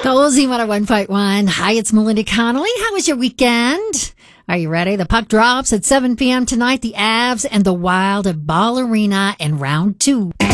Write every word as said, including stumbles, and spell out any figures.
Cozy one oh one point one. Hi, it's Melinda Connolly. How was your weekend? Are you ready? The puck drops at seven p.m. tonight. The Avs and the Wild of Ball Arena in round two.